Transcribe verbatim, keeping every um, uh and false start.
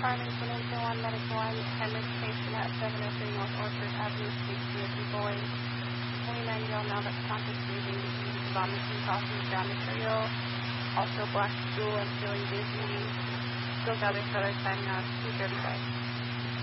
Department, Peninsula one Medical one, hemorrhage patient at seven oh three North Orchard Avenue, Suite three of the boy. twenty-nine-year-old male that's conscious breathing, vomiting, coughing, brown material, also black stool and feeling dizzy. Still gathered for other time now, two thirty-five.